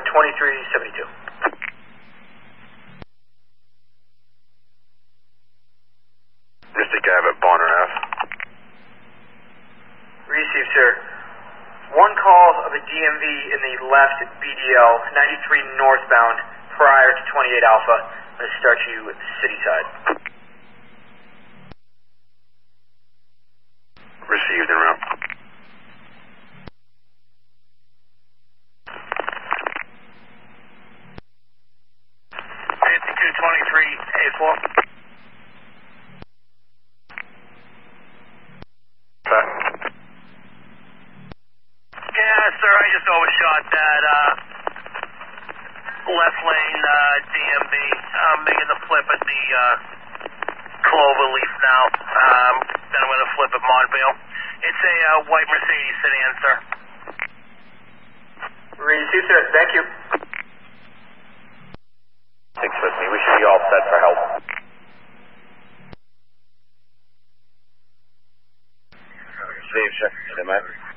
2372. Mystic Ave at Bonner Ave. Received, sir. One call of a DMV in the left BDL, 93 northbound, prior to 28 Alpha. I'm going to start you city side. Received en route. A4. Yeah, sir, I just overshot that left lane DMV. I'm making the flip at the Cloverleaf now. Then I'm going to flip at Montvale. It's a white Mercedes sedan, sir. Received, sir. Thank you. 650, we should be all set for help. Received, sir.